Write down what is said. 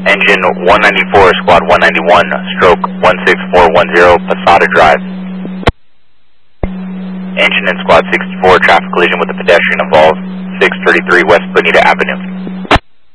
Engine 194, Squad 191, stroke 16410, Posada Drive. Engine in Squad 64, traffic collision with a pedestrian involved, 633 West Bonita Avenue.